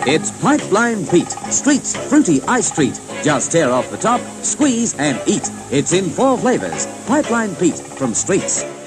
It's Pipeline Pete, Street's fruity ice treat. Just tear off the top, squeeze and eat. It's in 4 flavors. Pipeline Pete from Street's.